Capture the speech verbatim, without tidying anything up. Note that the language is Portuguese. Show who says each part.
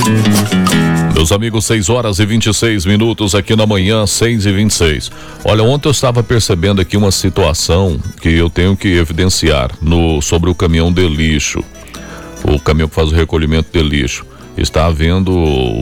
Speaker 1: Meus amigos, seis horas e vinte e seis minutos aqui na manhã, seis e vinte e seis. Olha, ontem eu estava percebendo aqui uma situação que eu tenho que evidenciar no, sobre o caminhão de lixo. O caminhão que faz o recolhimento de lixo. Está havendo